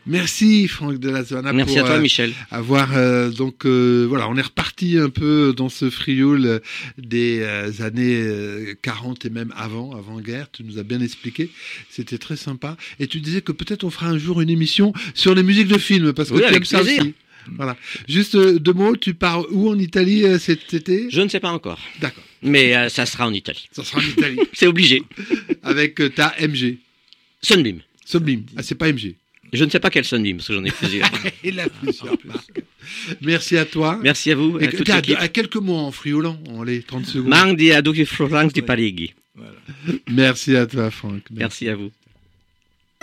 Merci Franck de la Zona. Merci à toi, Michel. Avoir voilà, on est reparti un peu dans ce frioul des années 40 et même avant-guerre. Tu nous as bien expliqué. C'était très sympa. Et tu disais que peut-être on fera un jour une émission sur les musiques de films parce que tu aimes ça aussi. Voilà. Juste deux mots, tu pars où en Italie cet été ? Je ne sais pas encore. D'accord. Mais ça sera en Italie. Ça sera en Italie. C'est obligé. Avec ta MG. Sunbeam. Sunbeam. Ah, c'est pas MG. Je ne sais pas quel Sunbeam, parce que j'en ai plusieurs. Il a plusieurs marques. Merci à toi. Merci à vous. Et à quelques mots en friolant, les 30 secondes. Mandi a 12 francs di Parigi. Voilà. Merci à toi, Franck. Merci à vous.